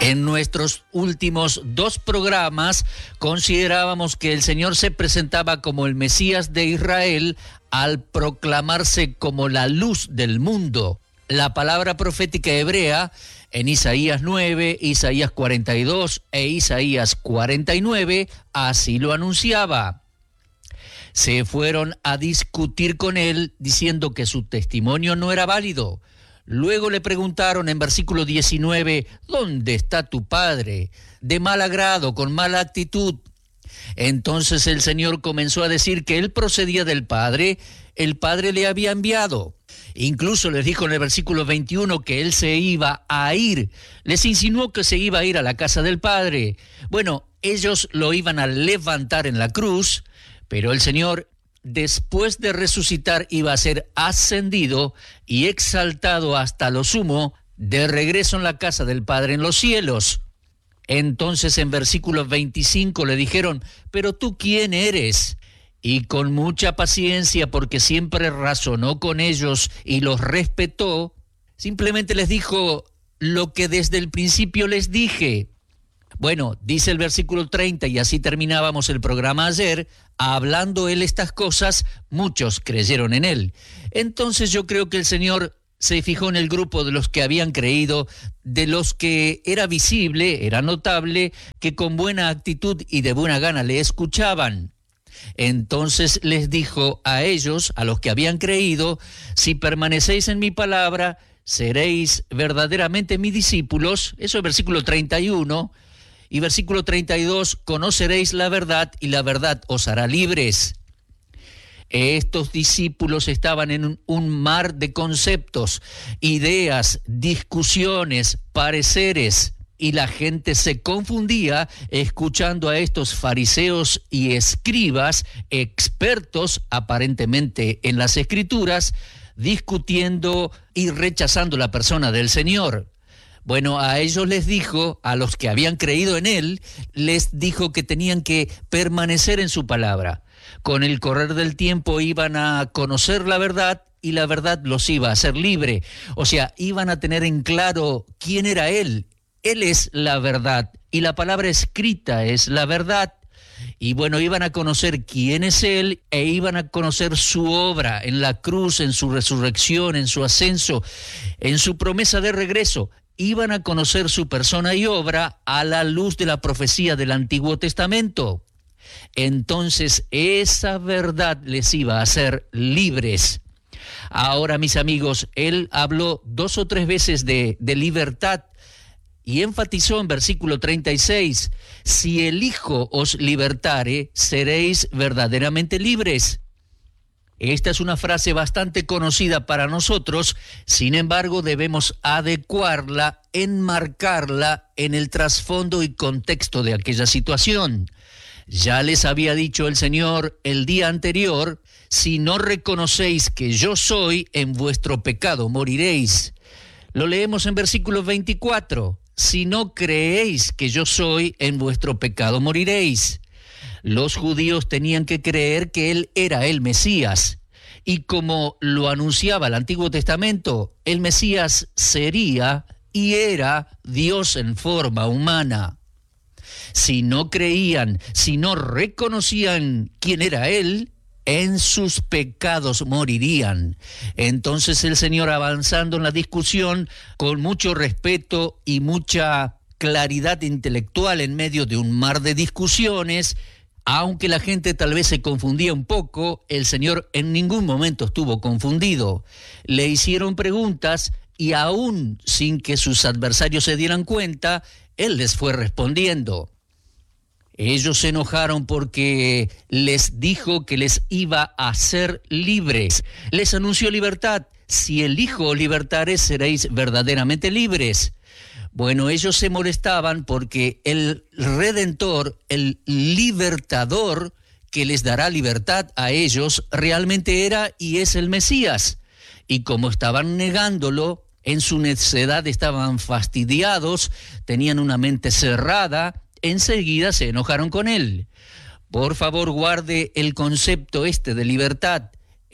En nuestros últimos 2 programas considerábamos que el Señor se presentaba como el Mesías de Israel al proclamarse como la luz del mundo. La palabra profética hebrea en Isaías 9, Isaías 42 e Isaías 49 así lo anunciaba. Se fueron a discutir con él diciendo que su testimonio no era válido. Luego le preguntaron en versículo 19, ¿dónde está tu padre? De mal agrado, con mala actitud. Entonces el Señor comenzó a decir que él procedía del Padre, el Padre le había enviado. Incluso les dijo en el versículo 21 que él se iba a ir. Les insinuó que se iba a ir a la casa del Padre. Bueno, ellos lo iban a levantar en la cruz, pero el Señor, después de resucitar, iba a ser ascendido y exaltado hasta lo sumo, de regreso en la casa del Padre en los cielos. Entonces en versículo 25 le dijeron, ¿pero tú quién eres? Y con mucha paciencia, porque siempre razonó con ellos y los respetó, simplemente les dijo lo que desde el principio les dije. Bueno, dice el versículo 30, y así terminábamos el programa ayer, hablando él estas cosas, muchos creyeron en él. Entonces yo creo que el Señor se fijó en el grupo de los que habían creído, de los que era visible, era notable, que con buena actitud y de buena gana le escuchaban. Entonces les dijo a ellos, a los que habían creído, si permanecéis en mi palabra, seréis verdaderamente mis discípulos. Eso es versículo 31. Y versículo 32, conoceréis la verdad y la verdad os hará libres. Estos discípulos estaban en un mar de conceptos, ideas, discusiones, pareceres, y la gente se confundía escuchando a estos fariseos y escribas, expertos aparentemente en las Escrituras, discutiendo y rechazando la persona del Señor. Bueno, a ellos les dijo, a los que habían creído en él, les dijo que tenían que permanecer en su palabra. Con el correr del tiempo iban a conocer la verdad y la verdad los iba a hacer libre. O sea, iban a tener en claro quién era él. Él es la verdad y la palabra escrita es la verdad. Y bueno, iban a conocer quién es él e iban a conocer su obra en la cruz, en su resurrección, en su ascenso, en su promesa de regreso. Iban a conocer su persona y obra a la luz de la profecía del Antiguo Testamento. Entonces, esa verdad les iba a hacer libres. Ahora, mis amigos, él habló 2 o 3 veces de libertad y enfatizó en versículo 36, si el Hijo os libertare, seréis verdaderamente libres. Esta es una frase bastante conocida para nosotros, sin embargo debemos adecuarla, enmarcarla en el trasfondo y contexto de aquella situación. Ya les había dicho el Señor el día anterior, si no reconocéis que yo soy, en vuestro pecado moriréis. Lo leemos en versículo 24, si no creéis que yo soy, en vuestro pecado moriréis. Los judíos tenían que creer que él era el Mesías, y como lo anunciaba el Antiguo Testamento, el Mesías sería y era Dios en forma humana. Si no creían, si no reconocían quién era él, en sus pecados morirían. Entonces el Señor, avanzando en la discusión, con mucho respeto y mucha claridad intelectual en medio de un mar de discusiones, aunque la gente tal vez se confundía un poco, el Señor en ningún momento estuvo confundido. Le hicieron preguntas y aún sin que sus adversarios se dieran cuenta, Él les fue respondiendo. Ellos se enojaron porque les dijo que les iba a hacer libres. Les anunció libertad. Si el Hijo os libertare, seréis verdaderamente libres. Bueno, ellos se molestaban porque el Redentor, el libertador que les dará libertad a ellos, realmente era y es el Mesías. Y como estaban negándolo, en su necedad estaban fastidiados, tenían una mente cerrada, enseguida se enojaron con él. Por favor, guarde el concepto de libertad.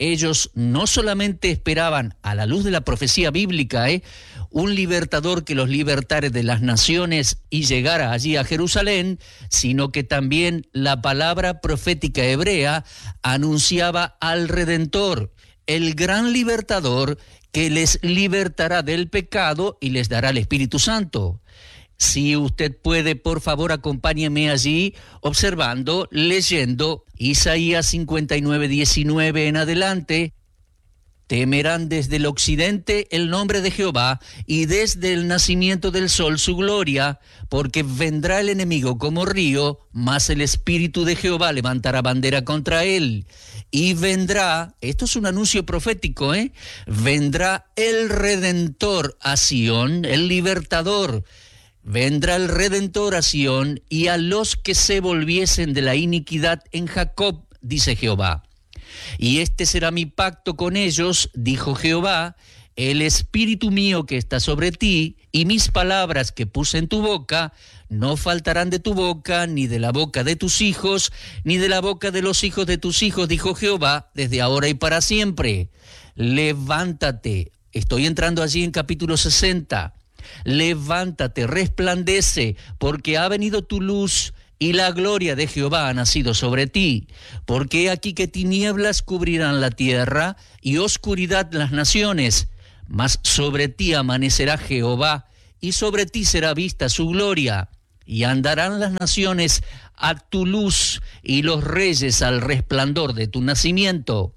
ellos no solamente esperaban, a la luz de la profecía bíblica, un libertador que los libertara de las naciones y llegara allí a Jerusalén, sino que también la palabra profética hebrea anunciaba al Redentor, el gran libertador que les libertará del pecado y les dará el Espíritu Santo. Si usted puede, por favor, acompáñeme allí observando, leyendo Isaías 59, 19 en adelante. Temerán desde el occidente el nombre de Jehová y desde el nacimiento del sol su gloria, porque vendrá el enemigo como río, mas el Espíritu de Jehová levantará bandera contra él. Y vendrá, esto es un anuncio profético, vendrá el Redentor a Sión, el libertador. Vendrá el Redentor a Sión y a los que se volviesen de la iniquidad en Jacob, dice Jehová. Y este será mi pacto con ellos, dijo Jehová, el Espíritu mío que está sobre ti y mis palabras que puse en tu boca no faltarán de tu boca, ni de la boca de tus hijos, ni de la boca de los hijos de tus hijos, dijo Jehová, desde ahora y para siempre. Levántate, estoy entrando allí en capítulo 60. Levántate, resplandece, porque ha venido tu luz y la gloria de Jehová ha nacido sobre ti. Porque he aquí que tinieblas cubrirán la tierra y oscuridad las naciones, mas sobre ti amanecerá Jehová y sobre ti será vista su gloria. Y andarán las naciones a tu luz y los reyes al resplandor de tu nacimiento.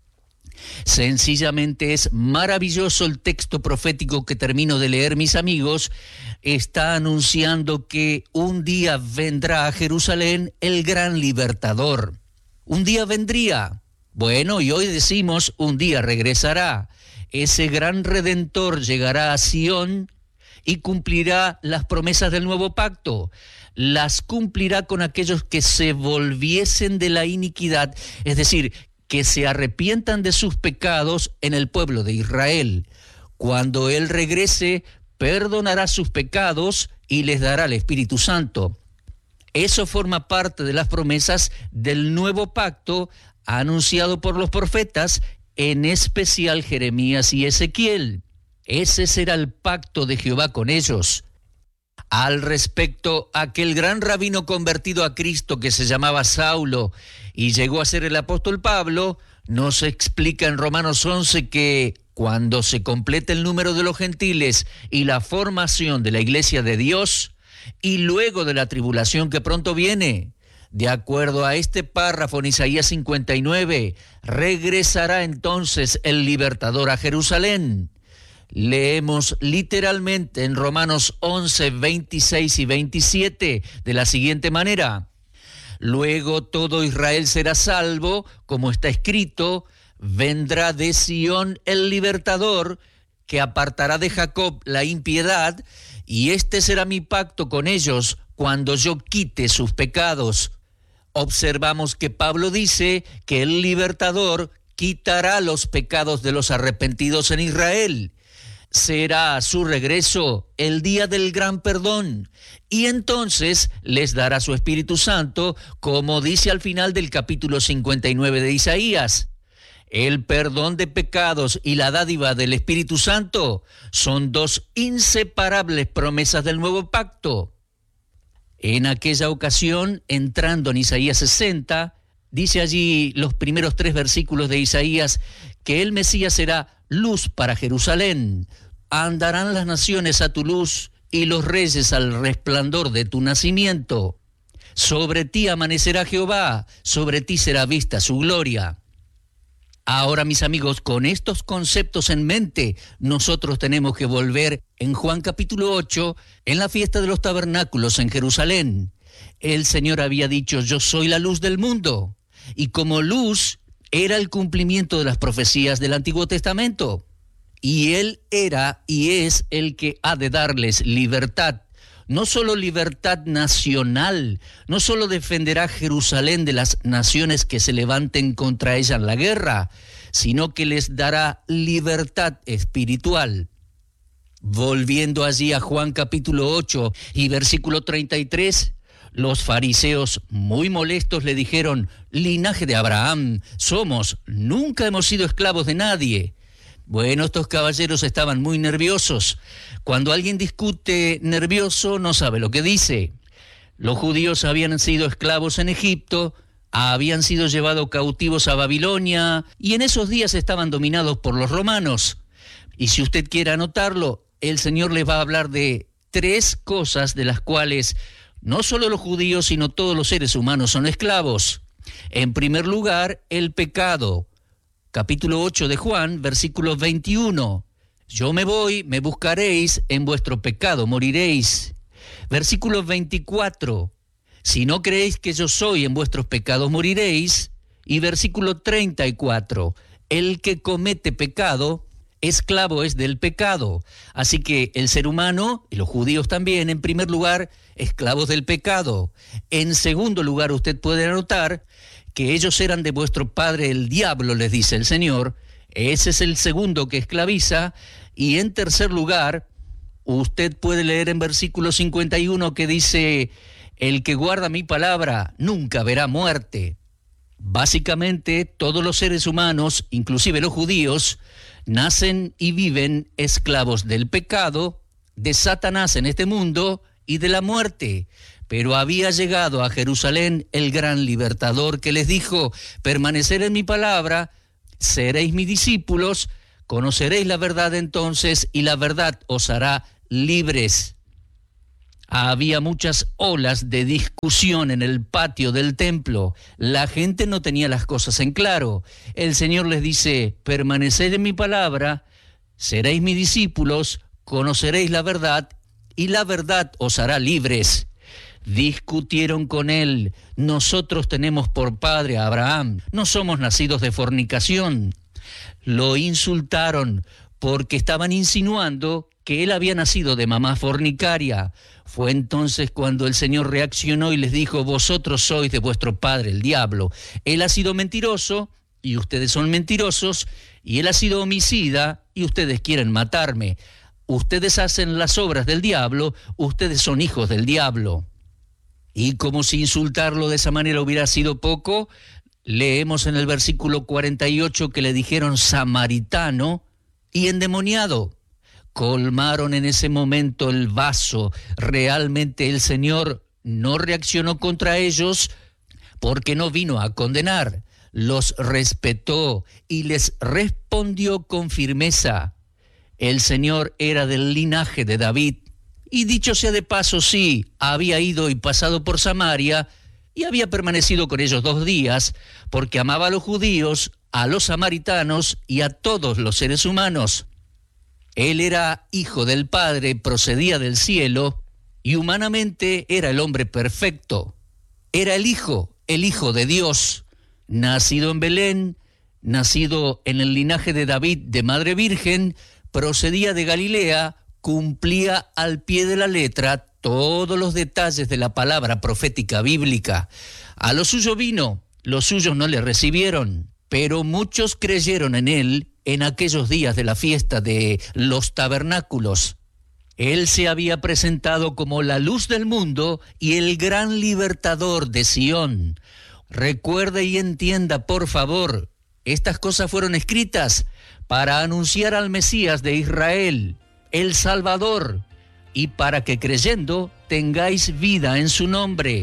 Sencillamente es maravilloso el texto profético que termino de leer, mis amigos. Está anunciando que un día vendrá a Jerusalén el gran libertador. Un día vendría. Bueno, y hoy decimos un día regresará. Ese gran redentor llegará a Sión y cumplirá las promesas del nuevo pacto. Las cumplirá con aquellos que se volviesen de la iniquidad, es decir, que se arrepientan de sus pecados en el pueblo de Israel. Cuando Él regrese, perdonará sus pecados y les dará el Espíritu Santo. Eso forma parte de las promesas del nuevo pacto anunciado por los profetas, en especial Jeremías y Ezequiel. Ese será el pacto de Jehová con ellos. Al respecto, aquel gran rabino convertido a Cristo que se llamaba Saulo y llegó a ser el apóstol Pablo, nos explica en Romanos 11 que cuando se complete el número de los gentiles y la formación de la iglesia de Dios, y luego de la tribulación que pronto viene, de acuerdo a este párrafo en Isaías 59, regresará entonces el libertador a Jerusalén. Leemos literalmente en Romanos 11, 26 y 27 de la siguiente manera: luego todo Israel será salvo, como está escrito, vendrá de Sión el libertador, que apartará de Jacob la impiedad, y este será mi pacto con ellos cuando yo quite sus pecados. Observamos que Pablo dice que el libertador quitará los pecados de los arrepentidos en Israel. Será a su regreso el día del gran perdón, y entonces les dará su Espíritu Santo, como dice al final del capítulo 59 de Isaías. El perdón de pecados y la dádiva del Espíritu Santo son dos inseparables promesas del nuevo pacto. En aquella ocasión, entrando en Isaías 60, dice allí los primeros 3 versículos de Isaías que el Mesías será luz para Jerusalén. Andarán las naciones a tu luz y los reyes al resplandor de tu nacimiento. Sobre ti amanecerá Jehová, sobre ti será vista su gloria. Ahora, mis amigos, con estos conceptos en mente, nosotros tenemos que volver en Juan capítulo 8, en la fiesta de los tabernáculos en Jerusalén. El Señor había dicho: yo soy la luz del mundo. Y como luz era el cumplimiento de las profecías del Antiguo Testamento. Y Él era y es el que ha de darles libertad. No solo libertad nacional, no solo defenderá Jerusalén de las naciones que se levanten contra ella en la guerra, sino que les dará libertad espiritual. Volviendo allí a Juan capítulo 8 y versículo 33, Los fariseos, muy molestos, le dijeron: linaje de Abraham somos, nunca hemos sido esclavos de nadie. Bueno, estos caballeros estaban muy nerviosos. Cuando alguien discute nervioso, no sabe lo que dice. Los judíos habían sido esclavos en Egipto, habían sido llevados cautivos a Babilonia y en esos días estaban dominados por los romanos. Y si usted quiere anotarlo, el Señor les va a hablar de 3 cosas de las cuales no solo los judíos, sino todos los seres humanos son esclavos. En primer lugar, el pecado. Capítulo 8 de Juan, versículo 21. Yo me voy, me buscaréis, en vuestro pecado moriréis. Versículo 24. Si no creéis que yo soy, en vuestros pecados moriréis. Y versículo 34. El que comete pecado, esclavo es del pecado. Así que el ser humano, y los judíos también, en primer lugar, esclavos del pecado. En segundo lugar, usted puede anotar que ellos eran de vuestro padre el diablo, les dice el Señor. Ese es el segundo que esclaviza. Y en tercer lugar, usted puede leer en versículo 51 que dice: el que guarda mi palabra nunca verá muerte. Básicamente, todos los seres humanos, inclusive los judíos, nacen y viven esclavos del pecado, de Satanás en este mundo y de la muerte. Pero había llegado a Jerusalén el gran libertador que les dijo: permanecer en mi palabra, seréis mis discípulos, conoceréis la verdad entonces y la verdad os hará libres. Había muchas olas de discusión en el patio del templo. La gente no tenía las cosas en claro. El Señor les dice: permaneced en mi palabra, seréis mis discípulos, conoceréis la verdad y la verdad os hará libres. Discutieron con él: nosotros tenemos por padre a Abraham, no somos nacidos de fornicación. Lo insultaron porque estaban insinuando que él había nacido de mamá fornicaria. Fue entonces cuando el Señor reaccionó y les dijo: vosotros sois de vuestro padre el diablo. Él ha sido mentiroso y ustedes son mentirosos, y él ha sido homicida y ustedes quieren matarme. Ustedes hacen las obras del diablo, ustedes son hijos del diablo. Y como si insultarlo de esa manera hubiera sido poco, leemos en el versículo 48 que le dijeron samaritano y endemoniado. Colmaron en ese momento el vaso. Realmente el Señor no reaccionó contra ellos porque no vino a condenar. Los respetó y les respondió con firmeza. El Señor era del linaje de David. Y dicho sea de paso, sí, había ido y pasado por Samaria y había permanecido con ellos 2 días, porque amaba a los judíos, a los samaritanos y a todos los seres humanos. Él era hijo del Padre, procedía del cielo, y humanamente era el hombre perfecto. Era el Hijo de Dios, nacido en Belén, nacido en el linaje de David de Madre Virgen, procedía de Galilea, cumplía al pie de la letra todos los detalles de la palabra profética bíblica. A lo suyo vino, los suyos no le recibieron, pero muchos creyeron en él en aquellos días de la fiesta de los tabernáculos. Él se había presentado como la luz del mundo y el gran libertador de Sión. Recuerde y entienda, por favor, estas cosas fueron escritas para anunciar al Mesías de Israel, el Salvador, y para que creyendo tengáis vida en su nombre.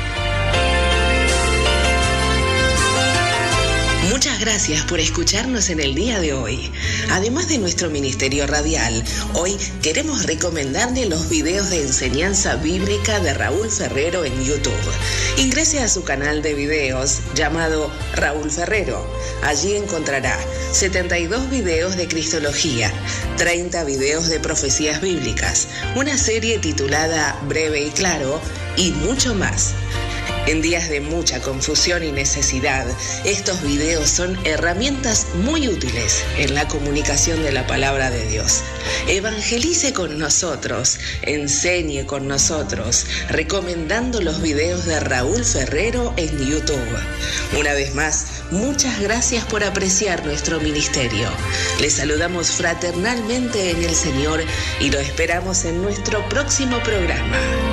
Muchas gracias por escucharnos en el día de hoy. Además de nuestro ministerio radial, hoy queremos recomendarle los videos de enseñanza bíblica de Raúl Ferrero en YouTube. Ingrese a su canal de videos llamado Raúl Ferrero. Allí encontrará 72 videos de Cristología, 30 videos de profecías bíblicas, una serie titulada Breve y Claro y mucho más. En días de mucha confusión y necesidad, estos videos son herramientas muy útiles en la comunicación de la palabra de Dios. Evangelice con nosotros, enseñe con nosotros, recomendando los videos de Raúl Ferrero en YouTube. Una vez más, muchas gracias por apreciar nuestro ministerio. Les saludamos fraternalmente en el Señor y lo esperamos en nuestro próximo programa.